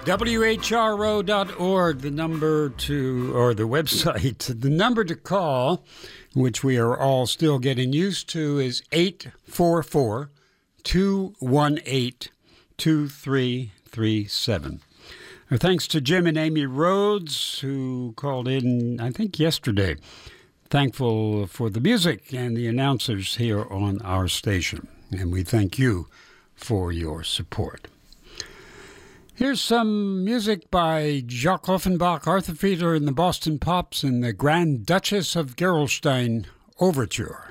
WHRO.org, the number to, or the website, the number to call, which we are all still getting used to, is 844-218-2337. Our thanks to Jim and Amy Rhodes, who called in, I think, yesterday. Thankful for the music and the announcers here on our station. And we thank you for your support. Here's some music by Jacques Offenbach, Arthur Fiedler and the Boston Pops, and the Grand Duchess of Gerolstein Overture.